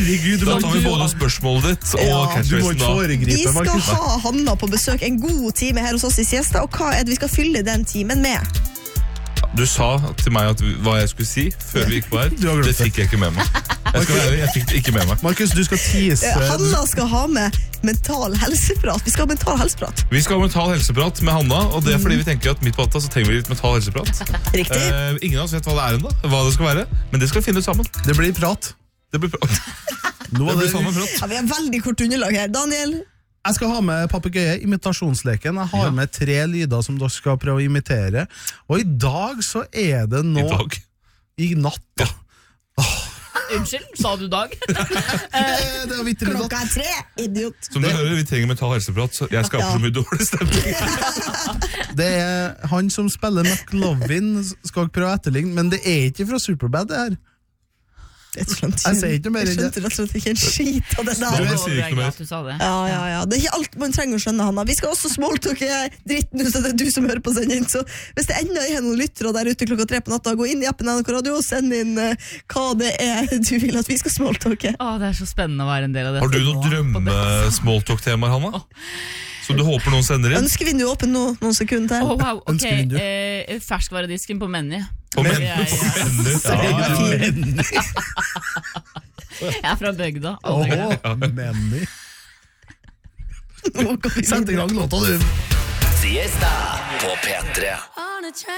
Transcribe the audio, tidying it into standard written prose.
herregud, Da tar vi både spørsmålet ditt og du må catchphrasen ikke da. foregripe, Vi skal Markus. ha Hanna på besøk en god time her hos oss i Siesta, og hva er det vi skal fylle den timen med? Du sa til meg hva jeg skulle si før vi gikk på her. Du har glemt Det det. fikk jeg ikke med meg. Jeg fikk det ikke med meg. Markus, du skal tease. Hanna skal ha med mental helseprat. Vi skal ha mental helseprat. Vi skal ha mental helseprat med Hanna, og det er fordi vi tenker at midt på natta så trenger vi litt mental helseprat. Riktig. Ingen av oss vet hva det er ennå, hva det skal være, men det skal vi finne ut sammen. Det blir prat. Det blir prat. Nå Det er blir det, sammen prat. Ja, vi har veldig kort underlag her. Daniel? jeg skal ha med papegøye, imitasjonsleken. Jeg har med 3 lyder som dere skal prøve å imitere. Og i dag så er det nå I dag. I natt, da. Unnskyld, sa du dag? Det er vitterlig natt. Klokka er 3, idiot. Som du hører, vi trenger mental helseprat, så jeg skaper så mye dårlig stemning. Det er han som spiller McLovin, skal ikke prøve å etterligne, men det er ikke fra Superbad, det her. Jeg sier ikke mer enn det. skjønte rett og slett ikke en skit av det Nei, der. jeg sier ikke mer. At du sa det. Ja. Det er ikke alt man trenger å skjønne, Hanna. Vi skal også smalltalke dritten ut, så det er du som hører på sendingen. Så hvis det enda er noen lyttere der ute klokka 3 på natta, gå inn i appen NRK Radio og send inn hva det er du vil at vi skal smalltalke. Det er så spennende å være en del av det. Har du noen drømme-smalltalk-temaer, Hanna? Som du håper noen sender inn? Ønskevindu åpen nå, noen sekunder til. Wow, ok. Ønskevindu. Ferskvaredisken på Menny. På menn? Jeg er fra bygda. Aldri glem. Menny. Nå går vi Sett i videre. gang låta, du. Siesta på P3.